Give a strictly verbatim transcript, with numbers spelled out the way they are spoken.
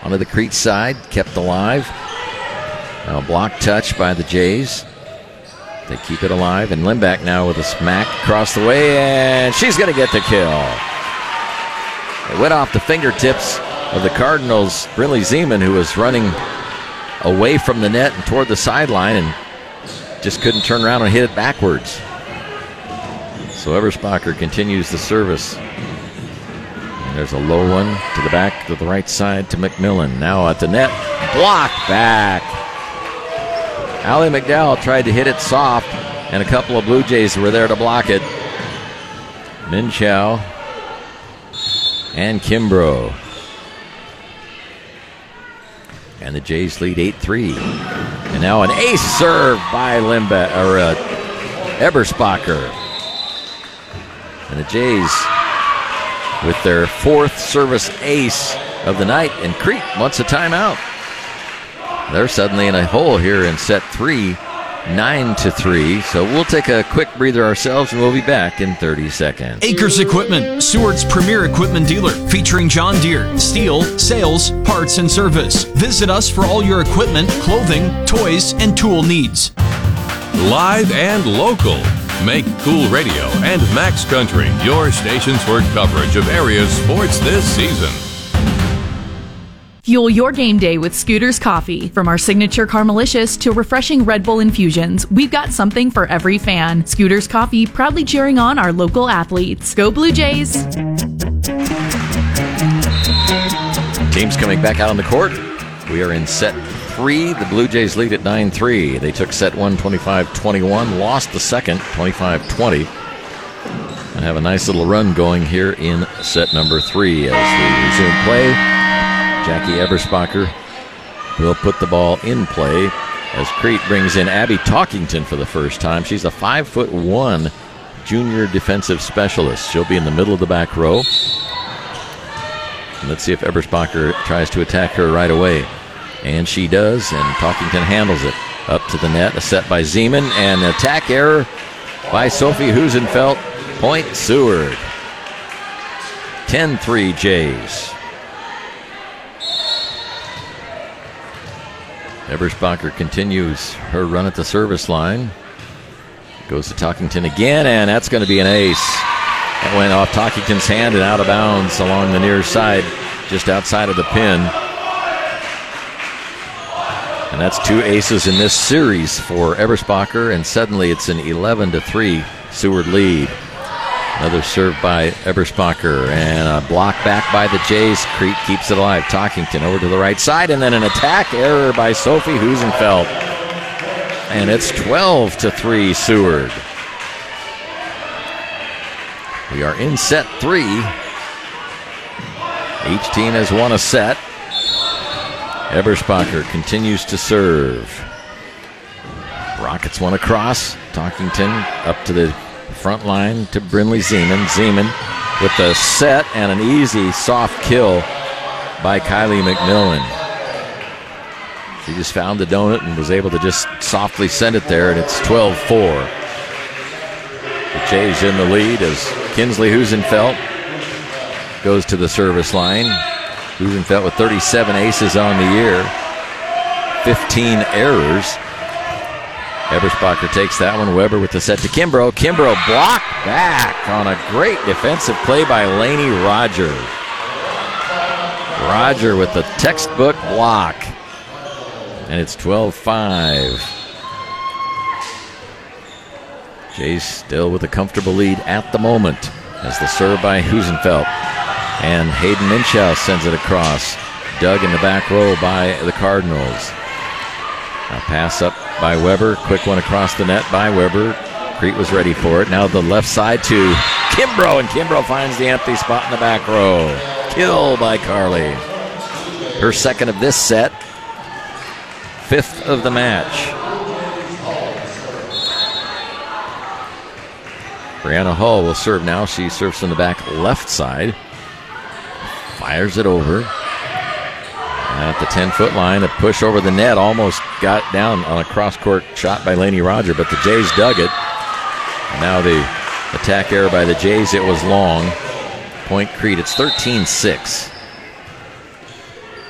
onto the Crete side, kept alive. Now a block touch by the Jays. They keep it alive, and Limbeck now with a smack across the way, and she's going to get the kill. It went off the fingertips of the Cardinals' Brinley Zeman, who was running away from the net and toward the sideline and just couldn't turn around and hit it backwards. So Eberspacher continues the service. And there's a low one to the back to the right side to McMillan. Now at the net, block back. Allie McDowell tried to hit it soft, and a couple of Blue Jays were there to block it. Minchow and Kimbrough. And the Jays lead eight three. And now an ace serve by Limbeck, or uh, Eberspacher. And the Jays with their fourth service ace of the night. And Crete wants a timeout. They're suddenly in a hole here in set three, nine to three. So we'll take a quick breather ourselves, and we'll be back in thirty seconds. Acres Equipment, Seward's premier equipment dealer, featuring John Deere, steel, sales, parts, and service. Visit us for all your equipment, clothing, toys, and tool needs. Live and local. Make Cool Radio and Max Country your stations for coverage of area sports this season. Fuel your game day with Scooters Coffee. From our signature Carmelicious to refreshing Red Bull infusions, we've got something for every fan. Scooters Coffee, proudly cheering on our local athletes. Go Blue Jays! Teams coming back out on the court. We are in set three. The Blue Jays lead at nine three. They took set one twenty-five twenty-one, lost the second twenty-five twenty, and have a nice little run going here in set number three. As we resume play, Jackie Eberspacher will put the ball in play as Crete brings in Abby Talkington for the first time. She's a five foot one junior defensive specialist. She'll be in the middle of the back row. And let's see if Eberspacher tries to attack her right away. And she does, and Talkington handles it. Up to the net, a set by Zeman, and an attack error by Sophie Husenfeld. Point Seward. ten three Jays. Eberspacher continues her run at the service line. Goes to Talkington again, and that's going to be an ace. That went off Talkington's hand and out of bounds along the near side, just outside of the pin. And that's two aces in this series for Eberspacher, and suddenly it's an eleven to three Seward lead. Another serve by Eberspacher, and a block back by the Jays. Crete keeps it alive. Talkington over to the right side, and then an attack error by Sophie Husenfeld. And it's twelve to three Seward. We are in set three. Each team has won a set. Eberspacher continues to serve. Rockets one across. Talkington up to the front line to Brinley Zeman. Zeman with the set and an easy soft kill by Kylie McMillan. She just found the donut and was able to just softly send it there, and it's twelve four. The Jays in the lead as Kinsley Husenfeld goes to the service line. Husenfeld with thirty-seven aces on the year, fifteen errors. Eberspacher takes that one. Weber with the set to Kimbrough. Kimbrough blocked back on a great defensive play by Lainey Roger. Roger with the textbook block. And it's twelve five. Jays still with a comfortable lead at the moment as the serve by Husenfeld. And Hayden Minchow sends it across. Dug in the back row by the Cardinals. Now pass up by Weber. Quick one across the net by Weber. Crete was ready for it. Now the left side to Kimbrough, and Kimbrough finds the empty spot in the back row. Kill by Carly. Her second of this set. Fifth of the match. Brianna Hull will serve now. She serves from the back left side. Fires it over. At the ten-foot line, a push over the net. Almost got down on a cross-court shot by Lainey Roger, but the Jays dug it. And now the attack error by the Jays. It was long. Point Crete. It's thirteen six.